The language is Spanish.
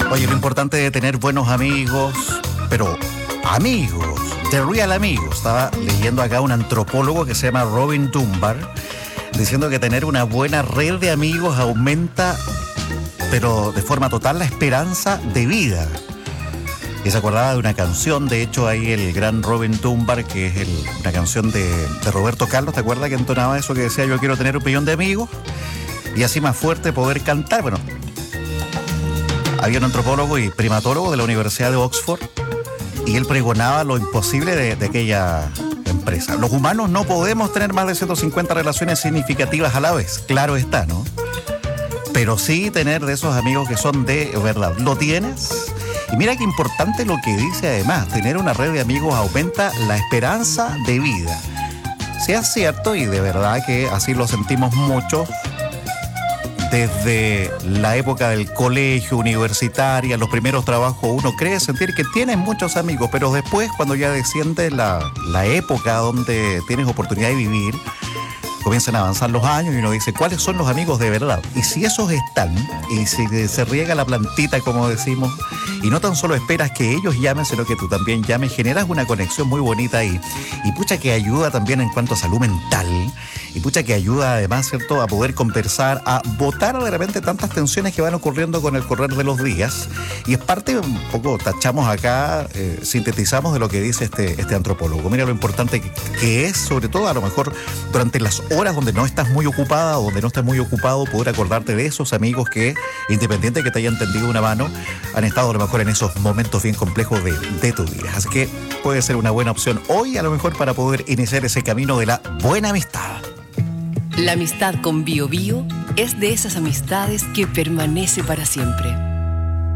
Oye, lo importante de tener buenos amigos, pero amigos, de real amigos. Estaba leyendo acá un antropólogo que se llama Robin Dunbar, diciendo que tener una buena red de amigos aumenta, pero de forma total, la esperanza de vida. Y se acordaba de una canción, de hecho ahí el gran Robin Dunbar, que es una canción de Roberto Carlos, ¿te acuerdas que entonaba eso que decía yo quiero tener un millón de amigos? Y así más fuerte poder cantar. Bueno, había un antropólogo y primatólogo de la Universidad de Oxford y él pregonaba lo imposible de aquella empresa. Los humanos no podemos tener más de 150 relaciones significativas a la vez, claro está, ¿no? Pero sí tener de esos amigos que son de verdad. ¿Lo tienes? Y mira qué importante lo que dice además, tener una red de amigos aumenta la esperanza de vida. Sí es cierto y de verdad que así lo sentimos muchos. Desde la época del colegio, universitaria, los primeros trabajos, uno cree sentir que tienes muchos amigos, pero después, cuando ya desciende la época donde tienes oportunidad de vivir, comienzan a avanzar los años y uno dice, ¿cuáles son los amigos de verdad? Y si esos están, y si se riega la plantita, como decimos, y no tan solo esperas que ellos llamen, sino que tú también llames, generas una conexión muy bonita ahí. Y pucha que ayuda también en cuanto a salud mental, y pucha que ayuda además, ¿cierto?, a poder conversar, a botar de repente tantas tensiones que van ocurriendo con el correr de los días. Y es parte, un poco, tachamos acá, sintetizamos de lo que dice este antropólogo. Mira lo importante que es, sobre todo, a lo mejor durante las horas donde no estás muy ocupada o donde no estás muy ocupado, poder acordarte de esos amigos que, independiente de que te hayan tendido una mano, han estado a lo mejor en esos momentos bien complejos de tu vida. Así que puede ser una buena opción hoy, a lo mejor, para poder iniciar ese camino de la buena amistad. La amistad con Bio Bio es de esas amistades que permanece para siempre.